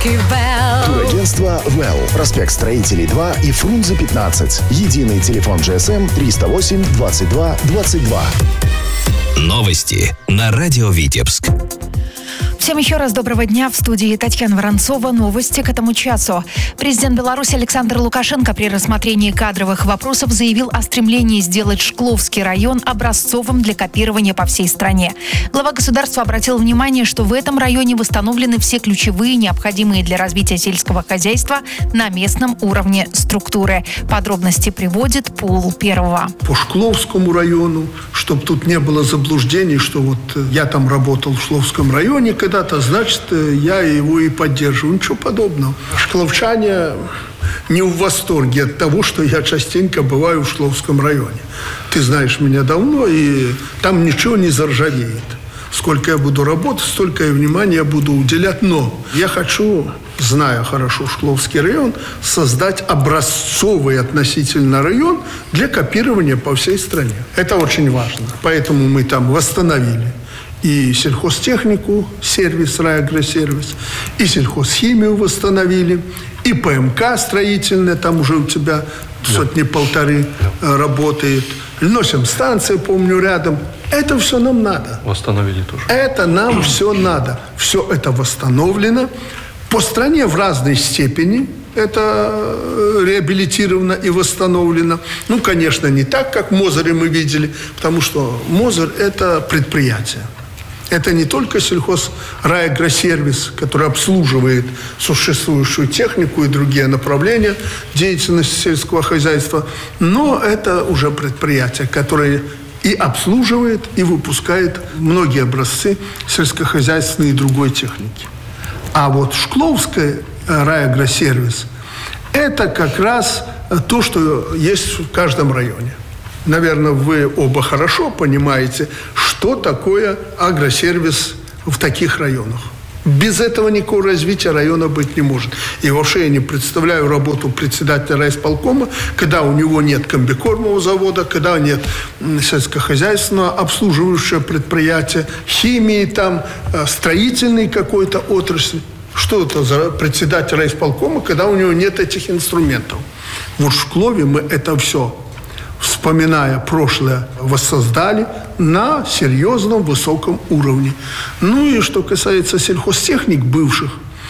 Турагентство «Вэлл». Проспект Строителей 2 и Фрунзе 15. Единый телефон GSM 308 22 22. Новости на радио Витебск. Всем еще раз доброго дня. В студии Татьяна Воронцова. Новости к этому часу. Президент Беларуси Александр Лукашенко при рассмотрении кадровых вопросов заявил о стремлении сделать Шкловский район образцовым для копирования по всей стране. Глава государства обратил внимание, что в этом районе восстановлены все ключевые, необходимые для развития сельского хозяйства на местном уровне структуры. Подробности приводит Пол Первого. По Шкловскому району, чтобы тут не было заблуждений, что вот я там работал в Шкловском районе когда-то, значит, я его и поддерживаю. Ничего подобного. Шкловчане не в восторге от того, что я частенько бываю в Шкловском районе. Ты знаешь меня давно, и там ничего не заржавеет. Сколько я буду работать, столько и внимания я буду уделять. Но я хочу, зная хорошо Шкловский район, создать образцовый относительно район для копирования по всей стране. Это очень важно. Поэтому мы там восстановили и сельхозтехнику, сервис, райагросервис, и сельхозхимию восстановили, и ПМК строительная, там уже у тебя сотни-полторы работает. Носим станции, помню, рядом. Это все нам надо. Восстановили тоже. Это нам все надо. Все это восстановлено. По стране в разной степени это реабилитировано и восстановлено. Ну, конечно, не так, как в Мозыре мы видели, потому что Мозырь – это предприятие. Это не только сельхозрайагросервис, который обслуживает существующую технику и другие направления деятельности сельского хозяйства, но это уже предприятие, которое и обслуживает, и выпускает многие образцы сельскохозяйственной и другой техники. А вот Шкловский райагросервис – это как раз то, что есть в каждом районе. Наверное, вы оба хорошо понимаете, что такое агросервис в таких районах. Без этого никакого развития района быть не может. И вообще я не представляю работу председателя райисполкома, когда у него нет комбикормового завода, когда нет сельскохозяйственного обслуживающего предприятия, химии там, строительной какой-то отрасли. Что это за председатель райисполкома, когда у него нет этих инструментов? Вот в Шклове мы это все, вспоминая прошлое, воссоздали на серьезном высоком уровне. Ну и что касается сельхозтехник бывших,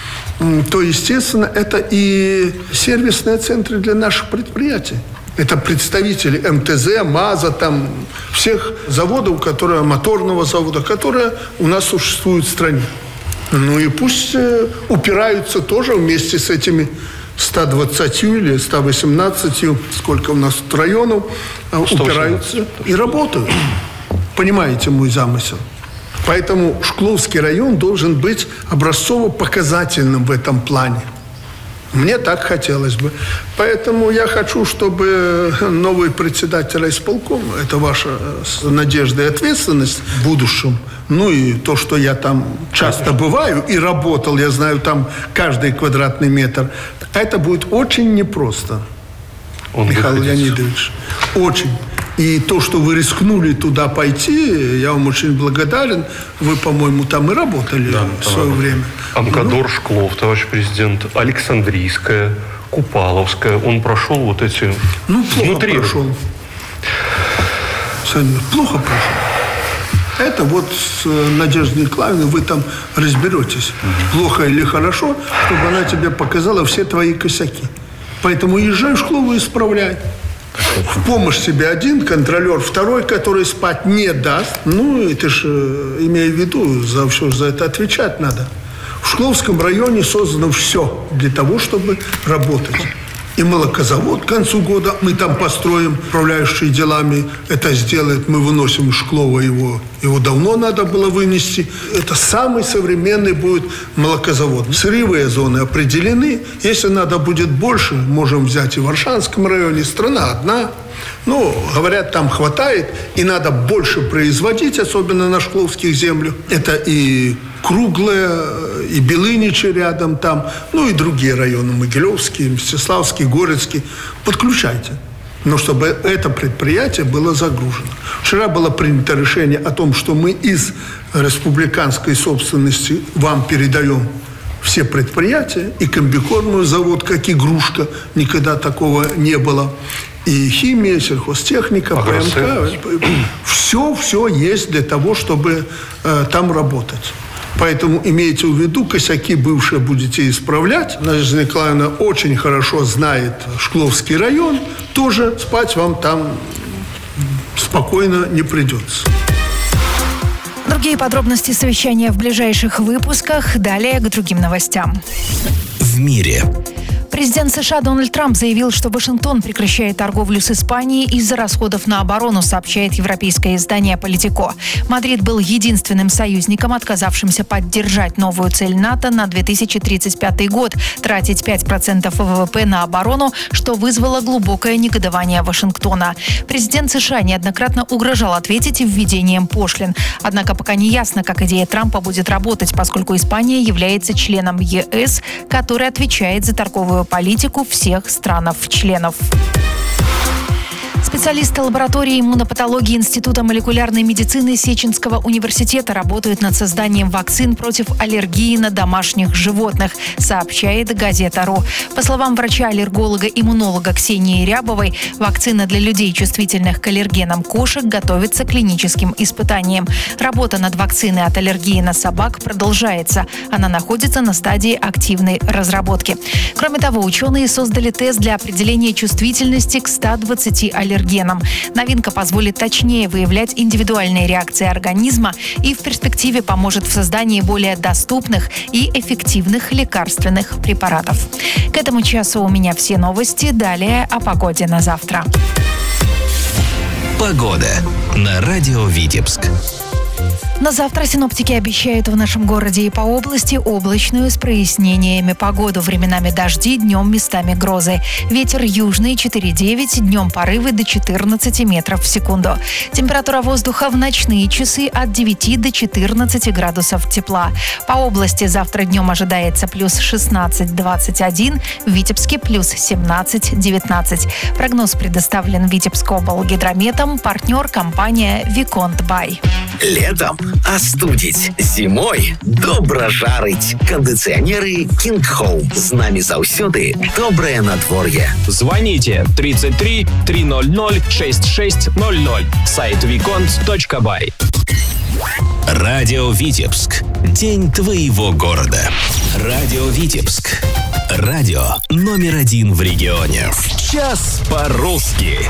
то, естественно, это и сервисные центры для наших предприятий. Это представители МТЗ, МАЗа, там, всех заводов, которые, моторного завода, которые у нас существуют в стране. Ну и пусть упираются тоже вместе с этими 120 или 118, сколько у нас тут районов, упираются и работают. Понимаете мой замысел? Поэтому Шкловский район должен быть образцово-показательным в этом плане. Мне так хотелось бы. Поэтому я хочу, чтобы новый председатель райисполкома, это ваша надежда и ответственность в будущем, ну и то, что я там часто бываю и работал, я знаю там каждый квадратный метр, это будет очень непросто, Михаил Леонидович. Очень. И то, что вы рискнули туда пойти, я вам очень благодарен. Вы, по-моему, там и работали в свое время. Амкадор, Шклов, товарищ президент, Александрийская, Купаловская. Он прошел вот эти... Ну, плохо прошел. Плохо прошел. Это вот с Надеждой Николаевной вы там разберетесь, плохо или хорошо, чтобы она тебе показала все твои косяки. Поэтому езжай в Шклову и исправляй. В помощь себе один, контролер второй, который спать не даст. Ну, и ты же, имея в виду, за все за это отвечать надо. В Шкловском районе создано все для того, чтобы работать. И молокозавод к концу года мы там построим, управляющие делами это сделает. Мы выносим из Шклова его. Его давно надо было вынести. Это самый современный будет молокозавод. Сырьевые зоны определены. Если надо будет больше, можем взять и в Варшанском районе. Страна одна. Ну, говорят, там хватает. И надо больше производить, особенно на шкловских землях. Это и Круглое, и Белыничи рядом там, ну и другие районы, Могилевский, Мстиславский, Горецкий. Подключайте. Но чтобы это предприятие было загружено. Вчера было принято решение о том, что мы из республиканской собственности вам передаем все предприятия, и комбикормовый завод, как игрушка, никогда такого не было. И химия, сельхозтехника, ПМК. Все есть для того, чтобы там работать. Поэтому имейте в виду, косяки бывшие будете исправлять. Надежда Николаевна очень хорошо знает Шкловский район. Тоже спать вам там спокойно не придется. Другие подробности совещания в ближайших выпусках. Далее к другим новостям. В мире. Президент США Дональд Трамп заявил, что Вашингтон прекращает торговлю с Испанией из-за расходов на оборону, сообщает европейское издание «Политико». Мадрид был единственным союзником, отказавшимся поддержать новую цель НАТО на 2035 год – тратить 5% ВВП на оборону, что вызвало глубокое негодование Вашингтона. Президент США неоднократно угрожал ответить введением пошлин. Однако пока не ясно, как идея Трампа будет работать, поскольку Испания является членом ЕС, который отвечает за торговую политику всех странов-членов. Специалисты лаборатории иммунопатологии Института молекулярной медицины Сеченского университета работают над созданием вакцин против аллергии на домашних животных, сообщает «Газета.ру». По словам врача-аллерголога-иммунолога Ксении Рябовой, вакцина для людей, чувствительных к аллергенам кошек, готовится к клиническим испытаниям. Работа над вакциной от аллергии на собак продолжается. Она находится на стадии активной разработки. Кроме того, ученые создали тест для определения чувствительности к 120 аллергенам. Новинка позволит точнее выявлять индивидуальные реакции организма и в перспективе поможет в создании более доступных и эффективных лекарственных препаратов. К этому часу у меня все новости. Далее о погоде на завтра. Погода на радио Витебск. На завтра синоптики обещают в нашем городе и по области облачную с прояснениями погоду. Временами дожди, днем местами грозы. Ветер южный 4,9, днем порывы до 14 метров в секунду. Температура воздуха в ночные часы от 9 до 14 градусов тепла. По области завтра днем ожидается плюс 16-21, в Витебске плюс 17-19. Прогноз предоставлен Витебскоблгидрометом, партнер компания «Виконт Бай». Летом остудить, зимой добра жарить. Кондиционеры King Home. З нами заўсёды доброе надворье. Звоните 33 300 6600. Сайт виконт.бай. Радио Витебск. День твоего города. Радио Витебск. Радио номер 1 в регионе. В час по-русски.